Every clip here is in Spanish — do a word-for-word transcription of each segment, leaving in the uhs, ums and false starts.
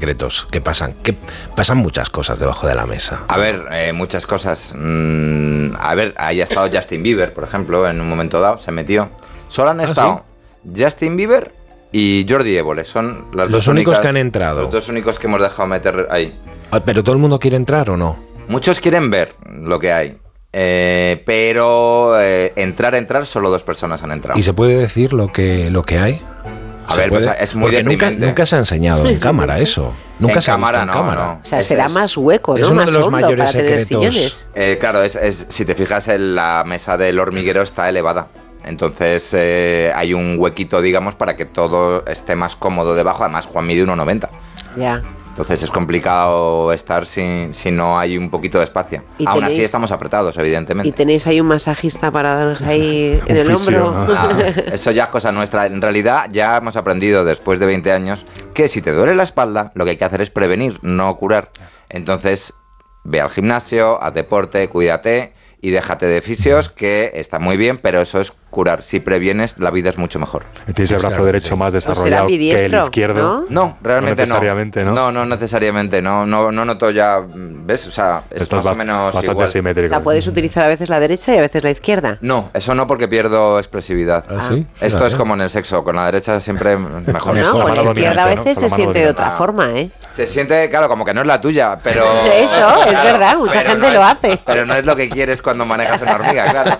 secretos que pasan? Que pasan muchas cosas debajo de la mesa. A ver, eh, muchas cosas. Mm, a ver, ahí ha estado Justin Bieber, por ejemplo, en un momento dado, se metió. Solo han ¿Ah, estado sí? Justin Bieber y Jordi Évole. Son las los dos únicos únicas, que han entrado. Los dos únicos que hemos dejado meter ahí. ¿Pero todo el mundo quiere entrar o no? Muchos quieren ver lo que hay. Eh, pero eh, entrar, entrar, solo dos personas han entrado. ¿Y se puede decir lo que, lo que hay? A ver, pues es muy Porque nunca, deprimente. nunca se ha enseñado en cámara eso. Nunca en se ha cámara, visto en no, cámara. no. O sea, Es- será es- más hueco, ¿no? es uno más de los hondo mayores para tener secretos. sillones. Eh, claro, es, es, si te fijas, en la mesa del hormiguero está elevada. Entonces eh, hay un huequito, digamos, para que todo esté más cómodo debajo. Además, Juan mide uno noventa. Ya. Entonces es complicado estar si, si no hay un poquito de espacio. ¿Y Aún tenéis- así estamos apretados, evidentemente. Y tenéis ahí un masajista para daros ahí en el fisio, hombro. ¿no? Ah, eso ya es cosa nuestra. En realidad ya hemos aprendido después de veinte años que si te duele la espalda, lo que hay que hacer es prevenir, no curar. Entonces, ve al gimnasio, haz deporte, cuídate y déjate de fisios, que está muy bien, pero eso es curar. Si previenes, la vida es mucho mejor. Tienes el brazo Claro, derecho sí. más será desarrollado que el ambidiestro, izquierdo. ¿no? No, realmente No necesariamente, ¿no? No, no necesariamente. No, no, no noto ya. ¿Ves? O sea, es Estás más o bast- menos bastante igual. O simétrico. sea, puedes utilizar a veces la derecha y a veces la izquierda. No, eso no, porque pierdo expresividad. ¿Ah, sí? Esto Fíjate. es como en el sexo, con la derecha siempre mejor. No, Mejor. con Con la la izquierda a dominante, veces ¿no? Con se la siente de mano otra dominante. forma, ¿eh? Se siente, claro, como que no es la tuya, pero... Eso, es verdad, mucha pero gente no lo es- hace. Pero no es lo que quieres cuando manejas una hormiga, claro.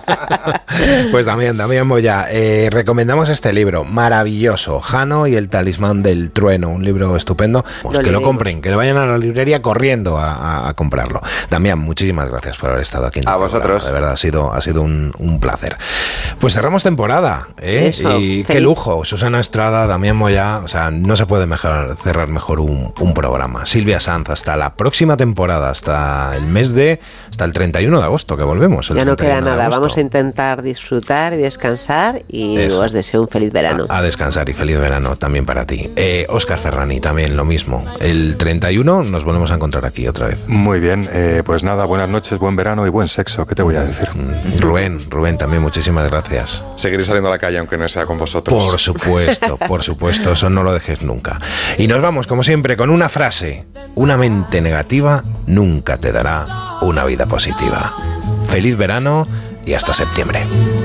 Pues también, también Moya, eh, recomendamos este libro, maravilloso, Jano y el talismán del trueno, un libro estupendo. Pues Lo que lo leeremos. compren, que lo vayan a la librería corriendo a, a- a comprarlo. Damián, muchísimas gracias por haber estado aquí en el A programa, vosotros. de verdad, ha sido, ha sido un, un placer. Pues cerramos temporada, ¿eh? Eso, Y qué feliz. lujo, Susana Estrada, Damián Moya, o sea, no se puede mejor, cerrar mejor un, un programa. Silvia Sanz, hasta la próxima temporada, hasta el mes de, hasta el treinta y uno de agosto, que volvemos. el Ya no queda treinta y uno de nada, agosto. vamos a intentar disfrutar y descansar y Eso. os deseo un feliz verano. A descansar y feliz verano también para ti. Eh, Óscar Ferrani, también lo mismo. El treinta y uno nos volvemos a encontrar aquí otra vez. Muy bien, eh, pues nada, buenas noches, buen verano y buen sexo. ¿Qué te voy a decir? Mm, Rubén, Rubén, también muchísimas gracias. Seguiré saliendo a la calle aunque no sea con vosotros. Por supuesto, por supuesto, eso no lo dejes nunca. Y nos vamos, como siempre, con una frase. Una mente negativa nunca te dará una vida positiva. Feliz verano y hasta septiembre.